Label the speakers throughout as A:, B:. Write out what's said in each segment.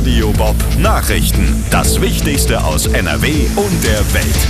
A: Radio Bob Nachrichten. Das Wichtigste aus NRW und der Welt.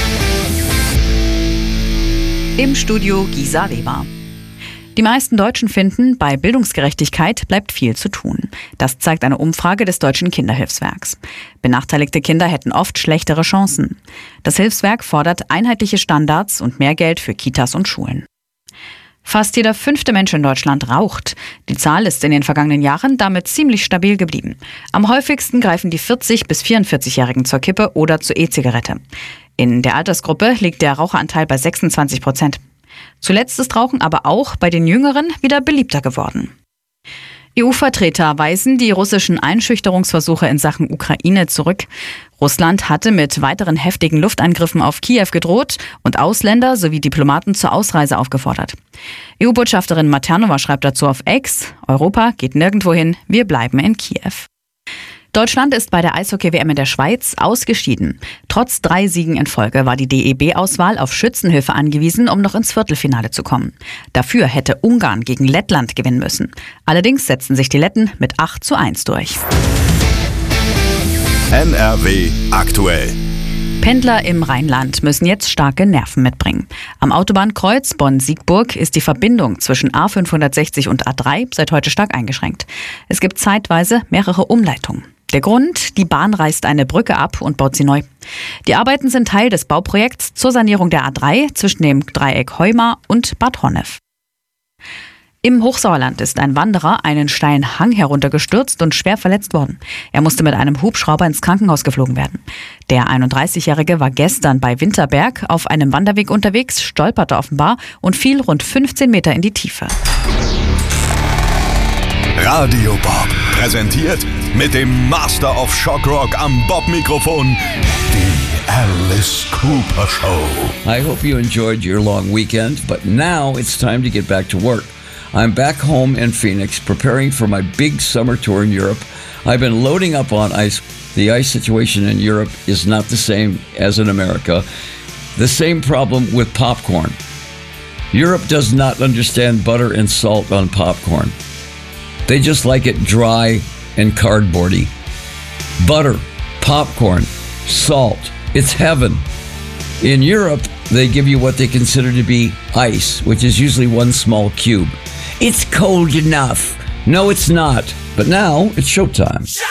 B: Im Studio Gisa Weber. Die meisten Deutschen finden, bei Bildungsgerechtigkeit bleibt viel zu tun. Das zeigt eine Umfrage des Deutschen Kinderhilfswerks. Benachteiligte Kinder hätten oft schlechtere Chancen. Das Hilfswerk fordert einheitliche Standards und mehr Geld für Kitas und Schulen. Fast jeder 5. Mensch in Deutschland raucht. Die Zahl ist in den vergangenen Jahren damit ziemlich stabil geblieben. Am häufigsten greifen die 40- bis 44-Jährigen zur Kippe oder zur E-Zigarette. In der Altersgruppe liegt der Raucheranteil bei 26%. Zuletzt ist Rauchen aber auch bei den Jüngeren wieder beliebter geworden. EU-Vertreter weisen die russischen Einschüchterungsversuche in Sachen Ukraine zurück. Russland hatte mit weiteren heftigen Luftangriffen auf Kiew gedroht und Ausländer sowie Diplomaten zur Ausreise aufgefordert. EU-Botschafterin Maternova schreibt dazu auf X: Europa geht nirgendwo hin, wir bleiben in Kiew. Deutschland ist bei der Eishockey-WM in der Schweiz ausgeschieden. Trotz 3 Siegen in Folge war die DEB-Auswahl auf Schützenhilfe angewiesen, um noch ins Viertelfinale zu kommen. Dafür hätte Ungarn gegen Lettland gewinnen müssen. Allerdings setzten sich die Letten mit 8:1 durch.
A: NRW aktuell.
B: Pendler im Rheinland müssen jetzt starke Nerven mitbringen. Am Autobahnkreuz Bonn-Siegburg ist die Verbindung zwischen A560 und A3 seit heute stark eingeschränkt. Es gibt zeitweise mehrere Umleitungen. Der Grund: die Bahn reißt eine Brücke ab und baut sie neu. Die Arbeiten sind Teil des Bauprojekts zur Sanierung der A3 zwischen dem Dreieck Heumar und Bad Honnef. Im Hochsauerland ist ein Wanderer einen steilen Hang heruntergestürzt und schwer verletzt worden. Er musste mit einem Hubschrauber ins Krankenhaus geflogen werden. Der 31-Jährige war gestern bei Winterberg auf einem Wanderweg unterwegs, stolperte offenbar und fiel rund 15 Meter in die Tiefe.
A: Radio Bob präsentiert mit dem Master of Shock Rock am Bob-Mikrofon die Alice Cooper Show.
C: I hope you enjoyed your long weekend, but now it's time to get back to work. I'm back home in Phoenix, preparing for my big summer tour in Europe. I've been loading up on ice. The ice situation in Europe is not the same as in America. The same problem with popcorn. Europe does not understand butter and salt on popcorn. They just like it dry and cardboardy. Butter, popcorn, salt, it's heaven. In Europe, they give you what they consider to be ice, which is usually one small cube. It's cold enough. No, it's not. But now it's showtime.